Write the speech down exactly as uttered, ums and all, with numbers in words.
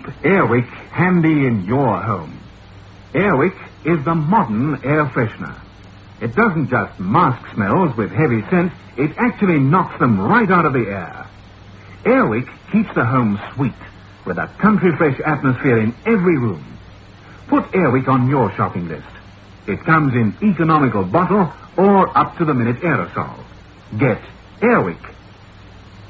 Keep Airwick handy in your home. Airwick is the modern air freshener. It doesn't just mask smells with heavy scent, it actually knocks them right out of the air. Airwick keeps the home sweet, with a country fresh atmosphere in every room. Put Airwick on your shopping list. It comes in economical bottle or up-to-the-minute aerosol. Get Airwick.